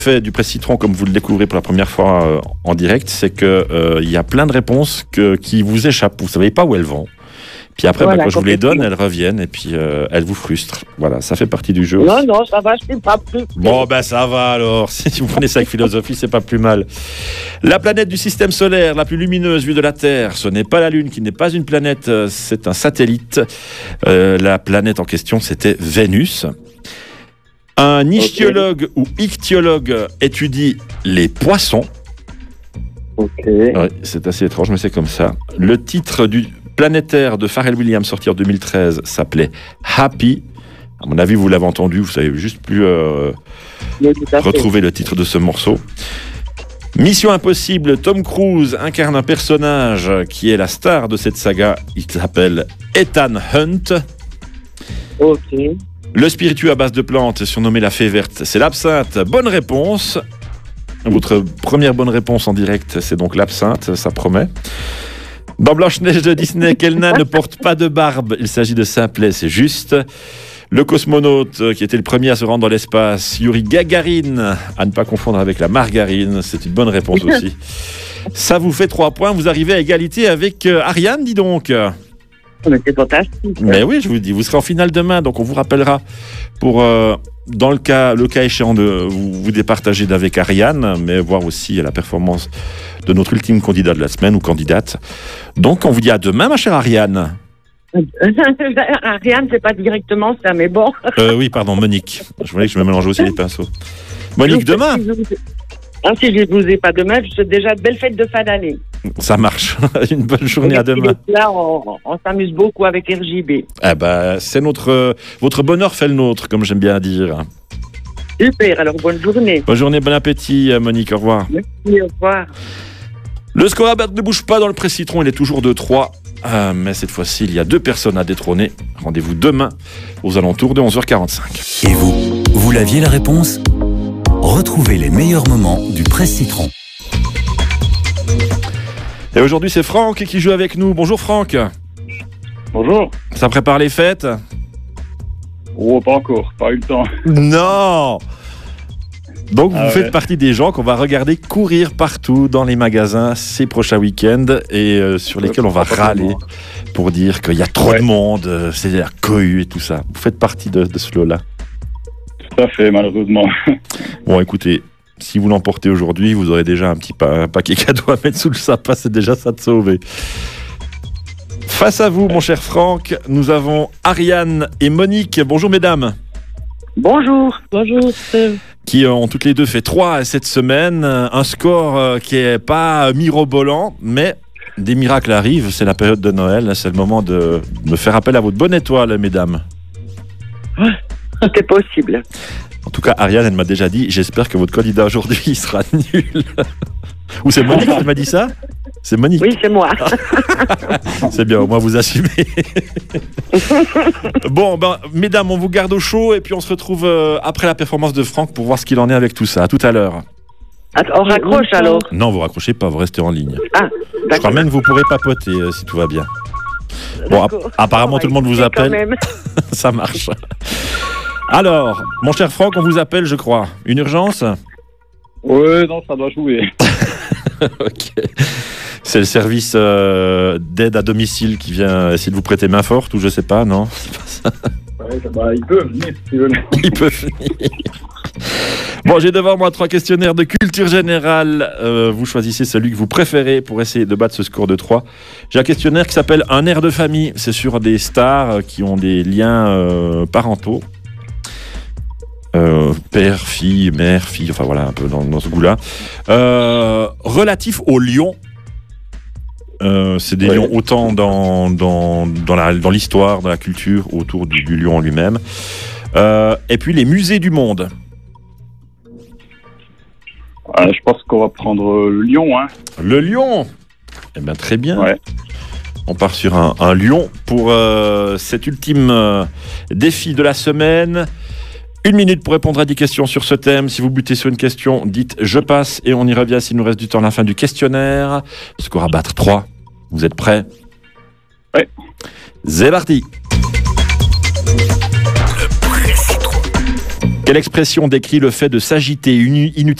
Fait du Presse Citron, comme vous le découvrez pour la première fois en direct, c'est que il y a plein de réponses qui vous échappent. Vous savez pas où elles vont. Puis après, Voilà, quand je vous les donne, elles reviennent et puis elles vous frustrent. Voilà, ça fait partie du jeu. Non, non, ça va, je suis pas plus. Bon, ben ça va alors. Si vous prenez ça avec philosophie, c'est pas plus mal. La planète du système solaire la plus lumineuse vue de la Terre, ce n'est pas la Lune, qui n'est pas une planète, c'est un satellite. La planète en question, c'était Vénus. Un ichthyologue ou ichthyologue étudie les poissons. Ok. Ouais, c'est assez étrange, mais c'est comme ça. Le titre du planétaire de Pharrell Williams sorti en 2013 s'appelait Happy. À mon avis, vous l'avez entendu, vous savez juste plus Oui, tout à fait. retrouver le titre de ce morceau. Mission Impossible, Tom Cruise incarne un personnage qui est la star de cette saga. Il s'appelle Ethan Hunt. Ok. Le spiritueux à base de plantes, surnommé la fée verte, c'est l'absinthe. Bonne réponse. Votre première bonne réponse en direct, c'est donc l'absinthe, ça promet. Dans Blanche-Neige de Disney, quel nain ne porte pas de barbe? Il s'agit de simplet, c'est juste. Le cosmonaute qui était le premier à se rendre dans l'espace, Yuri Gagarin, à ne pas confondre avec la margarine, c'est une bonne réponse aussi. Ça vous fait 3 points, vous arrivez à égalité avec Ariane, dis donc. Mais c'est fantastique. Mais oui, je vous dis, vous serez en finale demain, donc on vous rappellera pour, dans le cas échéant, de vous départager d'avec Ariane, mais voir aussi la performance de notre ultime candidat de la semaine ou candidate. Donc on vous dit à demain, ma chère Ariane. Ariane, c'est pas directement ça, mais bon. Oui, pardon, Monique. Je voulais que je me mélange aussi les pinceaux. Monique, demain. Si je ne vous ai pas demain, je souhaite déjà de belles fêtes de fin d'année. Ça marche. Une bonne journée à demain. Là, on s'amuse beaucoup avec RJB. Eh ben, c'est votre bonheur fait le nôtre, comme j'aime bien dire. Super, alors bonne journée. Bonne journée, bon appétit, Monique. Au revoir. Merci, au revoir. Le score à battre ne bouge pas dans le Presse Citron, il est toujours de 3. Mais cette fois-ci, il y a 2 personnes à détrôner. Rendez-vous demain aux alentours de 11h45. Et vous l'aviez la réponse? Retrouvez les meilleurs moments du Presse Citron. Et aujourd'hui, c'est Franck qui joue avec nous. Bonjour Franck. Bonjour. Ça prépare les fêtes? Oh, pas encore, pas eu le temps. Non. Donc vous ouais. faites partie des gens qu'on va regarder courir partout dans les magasins ces prochains week-ends et sur lesquels on va râler pour dire qu'il y a trop de monde, c'est la cohue et tout ça. Vous faites partie de ce lot-là? Tout à fait, malheureusement. Bon, écoutez, si vous l'emportez aujourd'hui, vous aurez déjà un paquet cadeau à mettre sous le sapin, c'est déjà ça de sauver. Face à vous, mon cher Franck, nous avons Ariane et Monique. Bonjour mesdames. Bonjour. Bonjour. Qui ont toutes les deux fait 3 cette semaine. Un score qui n'est pas mirobolant, mais des miracles arrivent. C'est la période de Noël. C'est le moment de me faire appel à votre bonne étoile, mesdames. C'est possible. En tout cas, Ariane, elle m'a déjà dit, j'espère que votre candidat aujourd'hui sera nul. Ou c'est Monique qui m'a dit ça? C'est Monique. Oui, c'est moi. C'est bien, au moins vous assumez. Bon, mesdames, on vous garde au chaud et puis on se retrouve après la performance de Franck pour voir ce qu'il en est avec tout ça. À tout à l'heure. On raccroche alors? Non, vous raccrochez pas, vous restez en ligne. Ah, je crois même que vous pourrez papoter si tout va bien. Bon, apparemment tout le monde vous appelle. Ça marche. Alors, mon cher Franck, on vous appelle, je crois. Une urgence? Oui, non, ça doit jouer. Ok. C'est le service d'aide à domicile qui vient essayer de vous prêter main forte ou je sais pas, non? C'est pas ça. Ouais, il peut venir si tu veux. Il peut venir. Bon, j'ai devant moi 3 questionnaires de culture générale. Vous choisissez celui que vous préférez pour essayer de battre ce score de 3. J'ai un questionnaire qui s'appelle Un air de famille. C'est sur des stars qui ont des liens parentaux. Père, fille, mère, fille, enfin voilà, un peu dans ce goût-là. Relatif aux lions. C'est des lions autant dans l'histoire, dans la culture, autour du lion en lui-même. Et puis les musées du monde. Je pense qu'on va prendre le lion. Hein. Le lion. Eh bien, très bien. Ouais. On part sur un lion pour cet ultime défi de la semaine. 1 minute pour répondre à 10 questions sur ce thème. Si vous butez sur une question, dites « je passe » et on y revient s'il nous reste du temps à la fin du questionnaire. Score à battre 3. Vous êtes prêts? Oui. C'est parti. Quelle expression décrit le fait de s'agiter inutilement